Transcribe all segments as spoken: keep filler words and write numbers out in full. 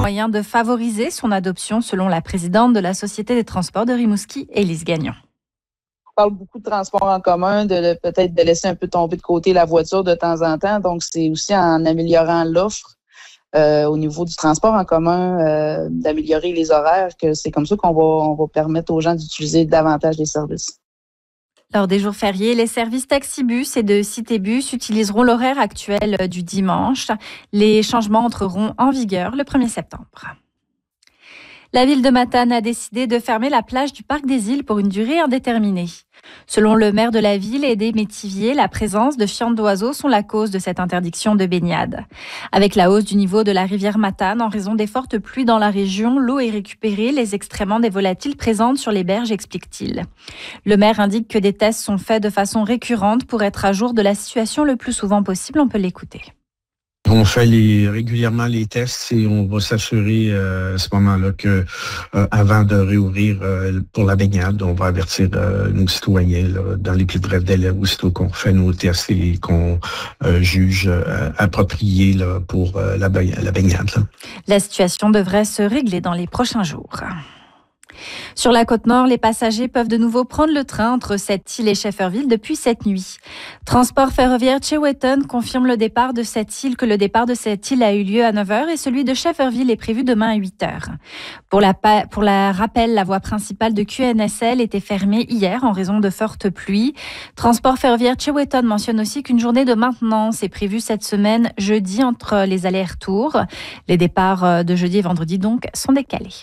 moyen de favoriser son adoption, selon la présidente de la Société des transports de Rimouski, Élise Gagnon. On parle beaucoup de transport en commun, de, de peut-être de laisser un peu tomber de côté la voiture de temps en temps. Donc, c'est aussi en améliorant l'offre euh, au niveau du transport en commun, euh, d'améliorer les horaires, que c'est comme ça qu'on va, on va permettre aux gens d'utiliser davantage les services. Lors des jours fériés, les services taxibus et de Citébus utiliseront l'horaire actuel du dimanche. Les changements entreront en vigueur le premier septembre. La ville de Matane a décidé de fermer la plage du Parc des Îles pour une durée indéterminée. Selon le maire de la ville et des métiviers, la présence de fientes d'oiseaux sont la cause de cette interdiction de baignade. Avec la hausse du niveau de la rivière Matane en raison des fortes pluies dans la région, l'eau est récupérée, les excréments des volatiles présentes sur les berges, explique-t-il. Le maire indique que des tests sont faits de façon récurrente pour être à jour de la situation le plus souvent possible. On peut l'écouter. On fait les, régulièrement les tests et on va s'assurer euh, à ce moment-là que euh, avant de réouvrir euh, pour la baignade, on va avertir euh, nos citoyens là, dans les plus brefs délais aussitôt qu'on fait nos tests et qu'on euh, juge euh, approprié là, pour euh, la, la baignade. Là. La situation devrait se régler dans les prochains jours. Sur la Côte-Nord, les passagers peuvent de nouveau prendre le train entre Sept-Îles et Shefferville depuis cette nuit. Transport ferroviaire Cheweton confirme le départ de Sept-Îles que le départ de Sept-Îles a eu lieu à neuf heures et celui de Shefferville est prévu demain à huit heures. Pour la, pour la rappel, la voie principale de Q N S L était fermée hier en raison de fortes pluies. Transport ferroviaire Cheweton mentionne aussi qu'une journée de maintenance est prévue cette semaine, jeudi, entre les allers-retours. Les départs de jeudi et vendredi donc sont décalés.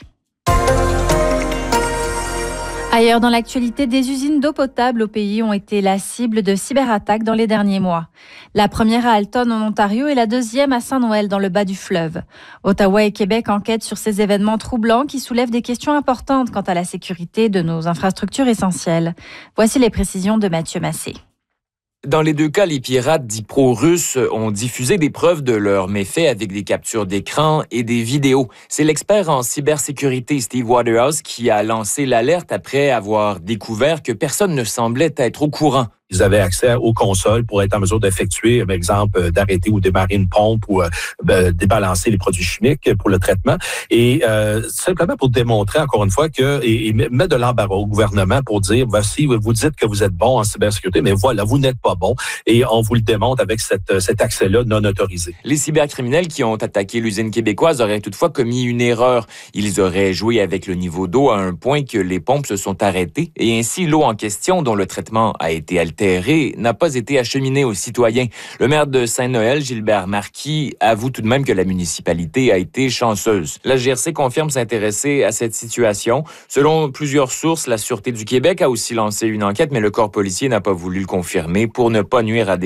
Ailleurs dans l'actualité, des usines d'eau potable au pays ont été la cible de cyberattaques dans les derniers mois. La première à Alton en Ontario et la deuxième à Saint-Noël dans le bas du fleuve. Ottawa et Québec enquêtent sur ces événements troublants qui soulèvent des questions importantes quant à la sécurité de nos infrastructures essentielles. Voici les précisions de Mathieu Massé. Dans les deux cas, les pirates dits pro-russes ont diffusé des preuves de leurs méfaits avec des captures d'écran et des vidéos. C'est l'expert en cybersécurité Steve Waterhouse qui a lancé l'alerte après avoir découvert que personne ne semblait être au courant. Ils avaient accès aux consoles pour être en mesure d'effectuer, par exemple, d'arrêter ou démarrer une pompe ou euh, débalancer les produits chimiques pour le traitement. Et euh, simplement pour démontrer, encore une fois, que et, et mettre de l'embarras au gouvernement pour dire, voici, vous dites que vous êtes bon en cybersécurité, mais voilà, vous n'êtes pas bon. Et on vous le démontre avec cette, cet accès-là non autorisé. Les cybercriminels qui ont attaqué l'usine québécoise auraient toutefois commis une erreur. Ils auraient joué avec le niveau d'eau à un point que les pompes se sont arrêtées et ainsi l'eau en question, dont le traitement a été altéré, n'a pas été acheminé aux citoyens. Le maire de Saint-Noël, Gilbert Marquis, avoue tout de même que la municipalité a été chanceuse. La G R C confirme s'intéresser à cette situation. Selon plusieurs sources, la Sûreté du Québec a aussi lancé une enquête, mais le corps policier n'a pas voulu le confirmer pour ne pas nuire à des